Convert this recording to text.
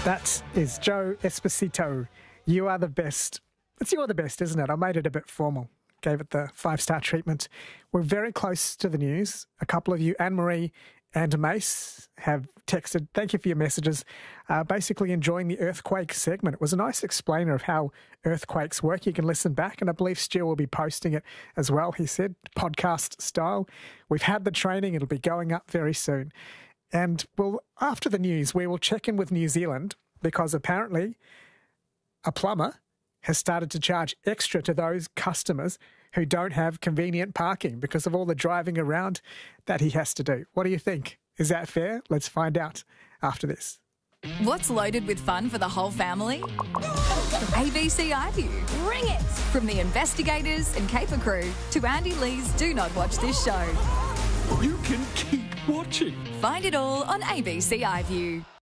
That is Joe Esposito. You are the best. It's You Are the Best, isn't it? I made it a bit formal. Gave it the 5-star treatment. We're very close to the news. A couple of you, Anne-Marie and Mace, have texted. Thank you for your messages. Basically enjoying the earthquake segment. It was a nice explainer of how earthquakes work. You can listen back, and I believe Stu will be posting it as well, he said, podcast style. We've had the training. It'll be going up very soon. And after the news, we will check in with New Zealand because apparently a plumber has started to charge extra to those customers who don't have convenient parking because of all the driving around that he has to do. What do you think? Is that fair? Let's find out after this. What's loaded with fun for the whole family? ABC iView. Bring it! From the investigators and Caper crew to Andy Lee's Do Not Watch This Show. You can keep watching. Find it all on ABC iView.